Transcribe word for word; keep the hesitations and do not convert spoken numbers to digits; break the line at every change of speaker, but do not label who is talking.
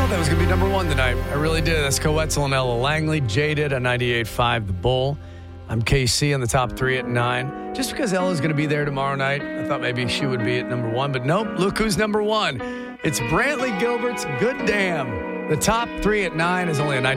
thought that was going to be number one tonight. I really did. That's Coetzel and Ella Langley. Jaded on ninety-eight point five The Bull. I'm K C on the top three at nine. Just because Ella's going to be there tomorrow night, I thought maybe she would be at number one. But nope, look who's number one. It's Brantley Gilbert's Good Damn. The top three at nine is only a ninety.